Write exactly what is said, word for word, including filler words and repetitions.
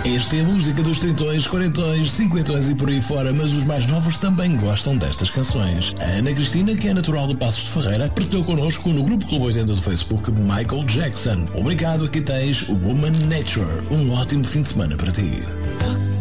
Esta é a música dos tritões, quarentões, cinquentões e por aí fora, mas os mais novos também gostam destas canções. A Ana Cristina, que é natural de Passos de Ferreira, partilhou connosco no grupo Clube oitenta do Facebook Michael Jackson. Obrigado, aqui tens o Woman Nature. Um ótimo fim de semana para ti.